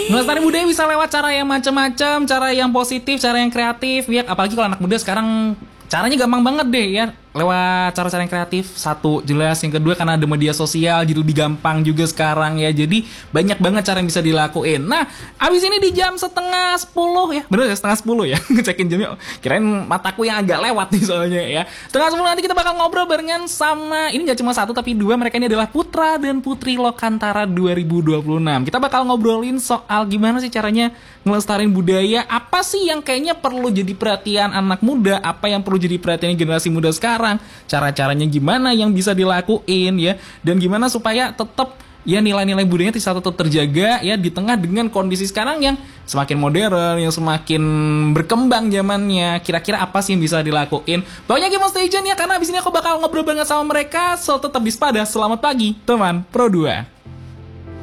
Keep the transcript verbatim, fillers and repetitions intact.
Ngelestariin budaya bisa lewat cara yang macam-macam, cara yang positif, cara yang kreatif ya. Apalagi kalau anak muda sekarang caranya gampang banget deh ya. Lewat cara-cara yang kreatif. Satu, jelas. Yang kedua, karena ada media sosial, jadi lebih gampang juga sekarang ya. Jadi banyak banget cara yang bisa dilakuin. Nah, abis ini di jam setengah sepuluh ya. Bener ya, setengah sepuluh ya. Ngecekin jamnya. Kirain mataku yang agak lewat nih soalnya ya. Setengah sepuluh nanti kita bakal ngobrol barengan sama, ini gak cuma satu tapi dua. Mereka ini adalah Putra dan Putri Lokantara dua ribu dua puluh enam. Kita bakal ngobrolin soal gimana sih caranya ngelestariin budaya. Apa sih yang kayaknya perlu jadi perhatian anak muda. Apa yang perlu jadi perhatian generasi muda sekarang. Cara-caranya gimana yang bisa dilakuin ya, dan gimana supaya tetap ya nilai-nilai budayanya bisa tetap terjaga ya di tengah dengan kondisi sekarang yang semakin modern, yang semakin berkembang zamannya. Kira-kira apa sih yang bisa dilakuin? Pokoknya game stay tune ya, karena abis ini aku bakal ngobrol banget sama mereka. So tetap di Spada. Selamat pagi teman Pro dua.